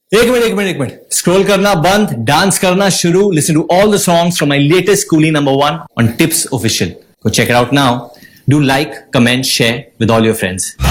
एक minute scroll करना बंद, डांस करना शुरू. Listen to all the songs from my latest Coolie #1 on Tips Official. Go check it out now. Do like, comment, share with all your friends.